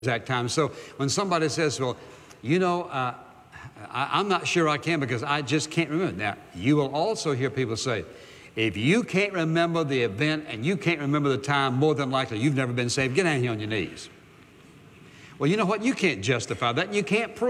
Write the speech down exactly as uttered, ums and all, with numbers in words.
exact time. So when somebody says, well, you know, uh, I, I'm not sure I can because I just can't remember. Now, you will also hear people say, if you can't remember the event and you can't remember the time, more than likely you've never been saved. Get down here on your knees. Well, you know what? You can't justify that. You can't prove